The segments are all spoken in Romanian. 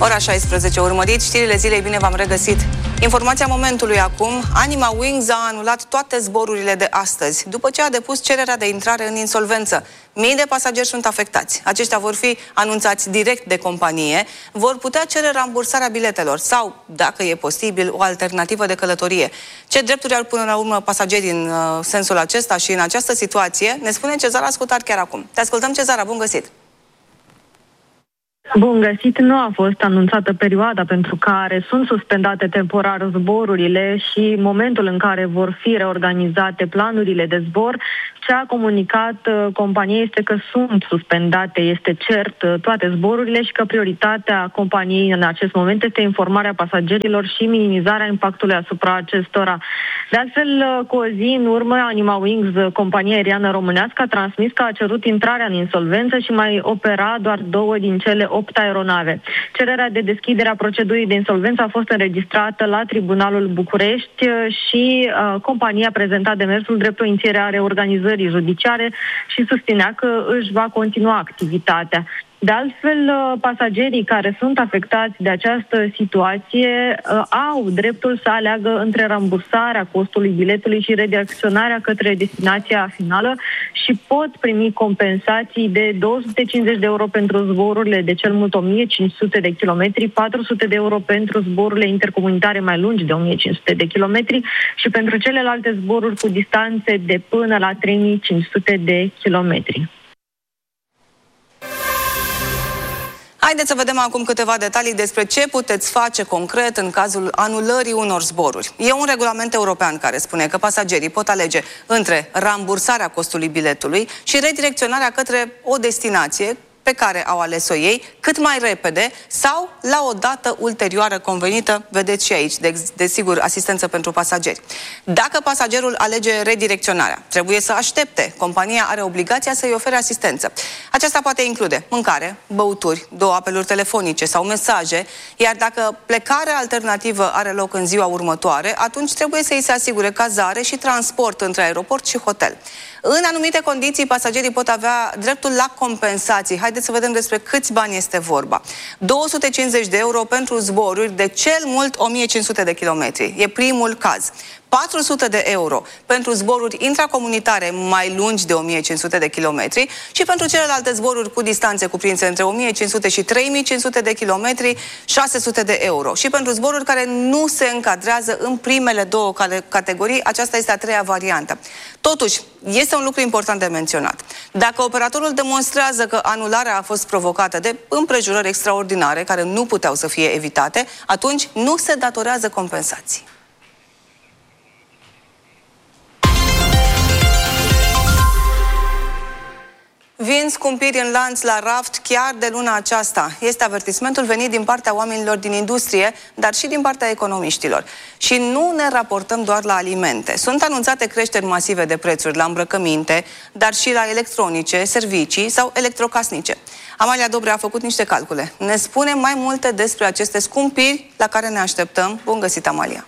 Ora 16, urmăriți știrile zilei, bine v-am regăsit. Informația momentului acum, Anima Wings a anulat toate zborurile de astăzi, după ce a depus cererea de intrare în insolvență. Mii de pasageri sunt afectați. Aceștia vor fi anunțați direct de companie, vor putea cere rambursarea biletelor sau, dacă e posibil, o alternativă de călătorie. Ce drepturi ar pune la urmă pasagerii în sensul acesta și în această situație, ne spune Cezara Scutar chiar acum. Te ascultăm, Cezara, bun găsit! Bun găsit, nu a fost anunțată perioada pentru care sunt suspendate temporar zborurile și momentul în care vor fi reorganizate planurile de zbor. Ce a comunicat compania este că sunt suspendate, este cert, toate zborurile și că prioritatea companiei în acest moment este informarea pasagerilor și minimizarea impactului asupra acestora. De altfel, cu o zi în urmă, Anima Wings, compania aeriană românească, a transmis că a cerut intrarea în insolvență și mai opera doar 2 din cele 8 aeronave. Cererea de deschidere a procedurii de insolvență a fost înregistrată la Tribunalul București și compania a prezentat demersul drept o inițiere a reorganizării judiciare și susținea că își va continua activitatea. De altfel, pasagerii care sunt afectați de această situație au dreptul să aleagă între rambursarea costului biletului și redirecționarea către destinația finală și pot primi compensații de 250 de euro pentru zborurile de cel mult 1500 de kilometri, 400 de euro pentru zborurile intercomunitare mai lungi de 1500 de kilometri și pentru celelalte zboruri cu distanțe de până la 3500 de kilometri. Haideți să vedem acum câteva detalii despre ce puteți face concret în cazul anulării unor zboruri. E un regulament european care spune că pasagerii pot alege între rambursarea costului biletului și redirecționarea către o destinație pe care au ales-o ei, cât mai repede sau la o dată ulterioară convenită, vedeți și aici, desigur, asistență pentru pasageri. Dacă pasagerul alege redirecționarea, trebuie să aștepte. Compania are obligația să-i ofere asistență. Aceasta poate include mâncare, băuturi, 2 apeluri telefonice sau mesaje, iar dacă plecarea alternativă are loc în ziua următoare, atunci trebuie să-i se asigure cazare și transport între aeroport și hotel. În anumite condiții, pasagerii pot avea dreptul la compensații. Haideți să vedem despre câți bani este vorba. 250 de euro pentru zboruri de cel mult 1500 de kilometri. E primul caz. 400 de euro pentru zboruri intracomunitare mai lungi de 1500 de kilometri și pentru celelalte zboruri cu distanțe cuprinse între 1500 și 3500 de kilometri, 600 de euro. Și pentru zboruri care nu se încadrează în primele 2 categorii, aceasta este a 3-a variantă. Totuși, este un lucru important de menționat. Dacă operatorul demonstrează că anularea a fost provocată de împrejurări extraordinare care nu puteau să fie evitate, atunci nu se datorează compensații. Vin scumpiri în lanț la raft chiar de luna aceasta. Este avertismentul venit din partea oamenilor din industrie, dar și din partea economiștilor. Și nu ne raportăm doar la alimente. Sunt anunțate creșteri masive de prețuri la îmbrăcăminte, dar și la electronice, servicii sau electrocasnice. Amalia Dobre a făcut niște calcule. Ne spune mai multe despre aceste scumpiri la care ne așteptăm. Bun găsit, Amalia!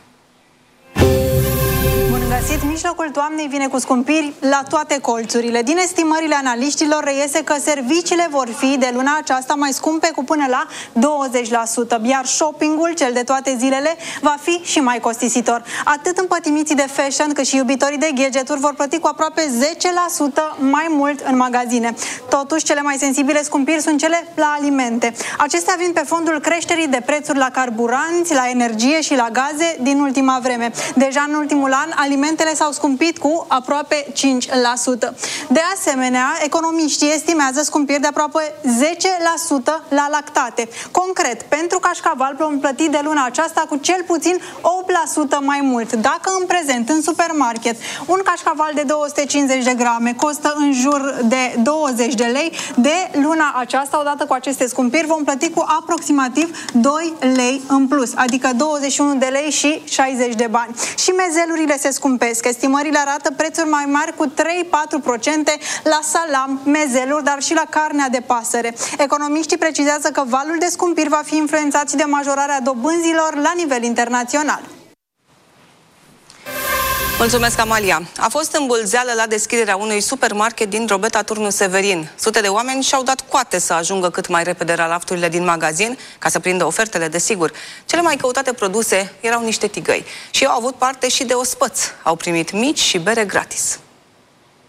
Mijlocul toamnei vine cu scumpiri la toate colțurile. Din estimările analiștilor reiese că serviciile vor fi de luna aceasta mai scumpe cu până la 20%, iar shoppingul, cel de toate zilele, va fi și mai costisitor. Atât împătimiții de fashion cât și iubitorii de gadgeturi vor plăti cu aproape 10% mai mult în magazine. Totuși, cele mai sensibile scumpiri sunt cele la alimente. Acestea vin pe fondul creșterii de prețuri la carburanți, la energie și la gaze din ultima vreme. Deja în ultimul an, alimentele s-au scumpit cu aproape 5%. De asemenea, economiștii estimează scumpiri de aproape 10% la lactate. Concret, pentru cașcaval vom plăti de luna aceasta cu cel puțin 8% mai mult. Dacă în prezent, în supermarket, un cașcaval de 250 de grame costă în jur de 20 de lei, de luna aceasta, odată cu aceste scumpiri, vom plăti cu aproximativ 2 lei în plus, adică 21 de lei și 60 de bani. Și mezelurile se scumpesc. Estimările arată prețuri mai mari cu 3-4% la salam, mezeluri, dar și la carnea de pasăre. Economiștii precizează că valul de scumpiri va fi influențat și de majorarea dobânzilor la nivel internațional. Mulțumesc, Amalia. A fost îmbulzeală la deschiderea unui supermarket din Drobeta, Turnul Severin. Sute de oameni și-au dat coate să ajungă cât mai repede la rafturile din magazin, ca să prindă ofertele, desigur. Cele mai căutate produse erau niște tigăi și au avut parte și de ospăți. Au primit mici și bere gratis.